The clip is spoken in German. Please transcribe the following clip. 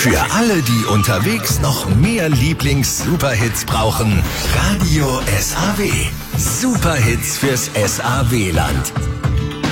Für alle, die unterwegs noch mehr Lieblings-Superhits brauchen, Radio SAW. Superhits fürs SAW-Land.